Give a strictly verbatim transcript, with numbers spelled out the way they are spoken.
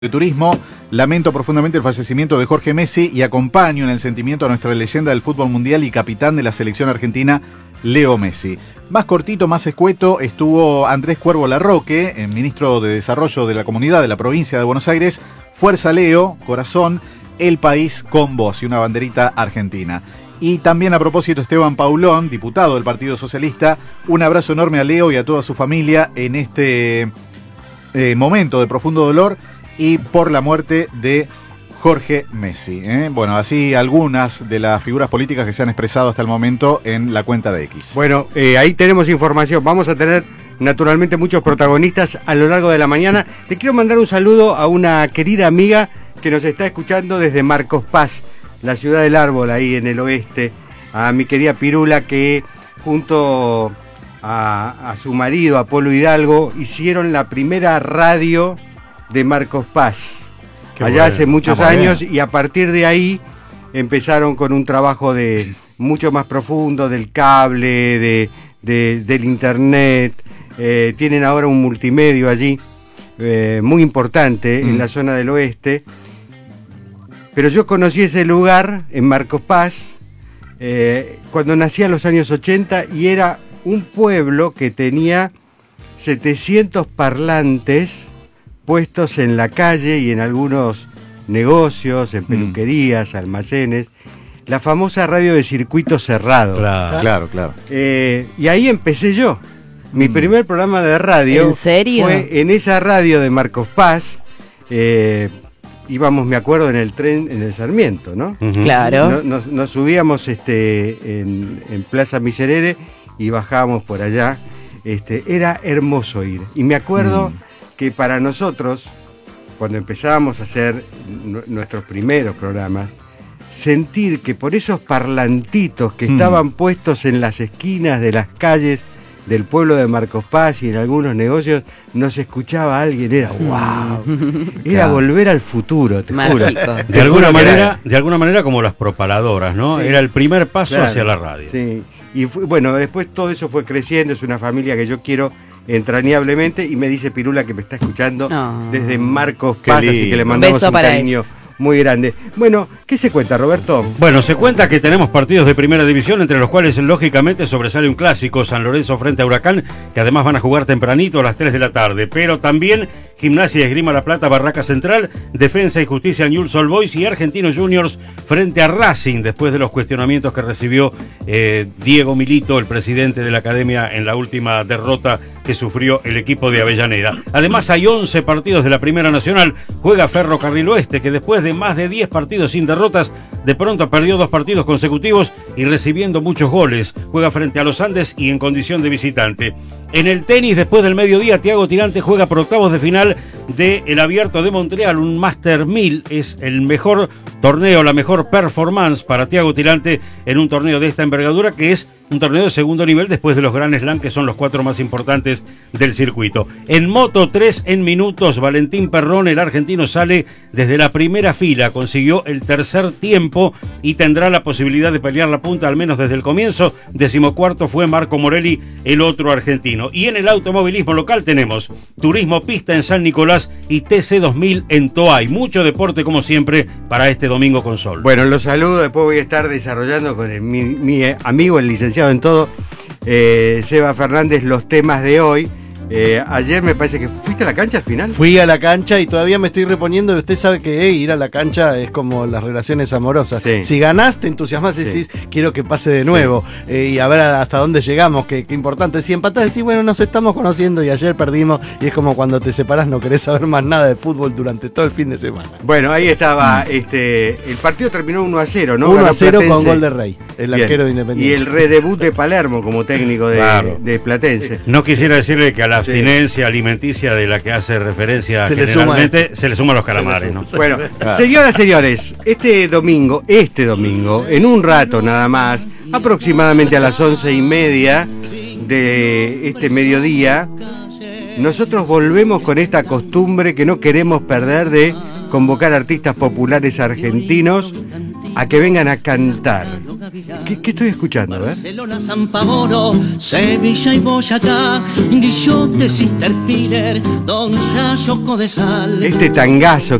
de Turismo, lamento profundamente el fallecimiento de Jorge Messi y acompaño en el sentimiento a nuestra leyenda del fútbol mundial y capitán de la selección argentina, Leo Messi. Más cortito, más escueto, estuvo Andrés Cuervo Larroque, el ministro de Desarrollo de la Comunidad de la provincia de Buenos Aires. Fuerza Leo, corazón, el país con vos, y una banderita argentina. Y también a propósito, Esteban Paulón, diputado del Partido Socialista, un abrazo enorme a Leo y a toda su familia en este eh, momento de profundo dolor y por la muerte de Jorge Messi. ¿eh? Bueno, así algunas de las figuras políticas que se han expresado hasta el momento en la cuenta de X. Bueno, eh, ahí tenemos información. Vamos a tener naturalmente muchos protagonistas a lo largo de la mañana. Te quiero mandar un saludo a una querida amiga que nos está escuchando desde Marcos Paz, la ciudad del árbol ahí en el oeste, a mi querida Pirula, que junto a, a su marido, a Polo Hidalgo, hicieron la primera radio de Marcos Paz, Qué allá bueno. hace muchos ah, años, bien. Y a partir de ahí empezaron con un trabajo de mucho más profundo, del cable, de, de, del internet. Eh, tienen ahora un multimedio allí, eh, muy importante mm. en la zona del oeste. Pero yo conocí ese lugar en Marcos Paz eh, cuando nací en los años ochenta, y era un pueblo que tenía setecientos parlantes puestos en la calle y en algunos negocios, en peluquerías, mm. almacenes, la famosa radio de circuito cerrado. Claro, claro, claro. Eh, y ahí empecé yo. Mi mm. primer programa de radio ¿En serio? fue en esa radio de Marcos Paz. Eh, íbamos, me acuerdo, en el tren, en el Sarmiento, ¿no? Uh-huh. Claro. Nos, nos, nos subíamos este, en, en Plaza Miserere y bajábamos por allá. Este, era hermoso ir. Y me acuerdo... Mm. que para nosotros, cuando empezábamos a hacer n- nuestros primeros programas, sentir que por esos parlantitos que hmm. estaban puestos en las esquinas de las calles del pueblo de Marcos Paz y en algunos negocios, nos escuchaba alguien, era wow, era claro. volver al futuro, te Mágico. juro. De alguna manera, de alguna manera como las propaladoras, ¿no? Sí. Era el primer paso claro. hacia la radio. Sí. Y fue, bueno, después todo eso fue creciendo, es una familia que yo quiero entrañablemente, y me dice Pirula que me está escuchando oh. desde Marcos Paz, así que le mandamos un, un cariño ella. muy grande. Bueno, ¿qué se cuenta, Roberto? Bueno, se cuenta que tenemos partidos de primera división, entre los cuales lógicamente sobresale un clásico, San Lorenzo frente a Huracán, que además van a jugar tempranito a las tres de la tarde, pero también Gimnasia y Esgrima La Plata, Barraca Central, Defensa y Justicia, Newell's Old Boys y Argentinos Juniors frente a Racing, después de los cuestionamientos que recibió eh, Diego Milito, el presidente de la academia, en la última derrota que sufrió el equipo de Avellaneda. Además hay once partidos de la Primera Nacional. Juega Ferrocarril Oeste, que después de más de diez partidos sin derrotas, de pronto perdió dos partidos consecutivos y recibiendo muchos goles. Juega frente a los Andes y en condición de visitante. En el tenis, después del mediodía, Thiago Tirante juega por octavos de final del Abierto de Montreal, un Master mil. Es el mejor torneo, la mejor performance para Thiago Tirante en un torneo de esta envergadura, que es un torneo de segundo nivel después de los Grand Slam, que son los cuatro más importantes del circuito. En Moto tres en minutos, Valentín Perrón, el argentino, sale desde la primera fila, consiguió el tercer tiempo y tendrá la posibilidad de pelear la punta al menos desde el comienzo. Decimocuarto fue Marco Morelli, el otro argentino. Y en el automovilismo local tenemos Turismo Pista en San Nicolás y T C dos mil en Toay. Mucho deporte como siempre para este domingo con sol. Bueno, los saludo, después voy a estar desarrollando con el, mi, mi amigo, el licenciado en todo, eh, Seba Fernández, los temas de hoy. Eh, ayer me parece que fuiste a la cancha al final. Fui a la cancha y todavía me estoy reponiendo. Usted sabe que eh, ir a la cancha es como las relaciones amorosas. Sí. Si ganás, te entusiasmás y decís, sí. quiero que pase de nuevo. Sí. Eh, y a ver hasta dónde llegamos, qué importante. Si empatás, decís, bueno, nos estamos conociendo y ayer perdimos. Y es como cuando te separás, no querés saber más nada de fútbol durante todo el fin de semana. Bueno, ahí estaba. Mm. este El partido terminó uno a cero, ¿no? uno a cero con gol de Rey, el Bien. arquero de Independiente. Y el redebut de Palermo como técnico de, claro. de Platense. No quisiera decirle que a la abstinencia sí. alimenticia de la que hace referencia se generalmente le suma, se le suman los calamares, ¿no? Bueno, claro. señoras, señores, este domingo, este domingo, en un rato nada más, aproximadamente a las once y media de este mediodía, nosotros volvemos con esta costumbre que no queremos perder de convocar artistas populares argentinos a que vengan a cantar. ¿Qué, qué estoy escuchando? A ver. Barcelona, San Pablo, Sevilla y Boyacá, Guillote, Sister Piller, Don Yayo Codesal. Este tangazo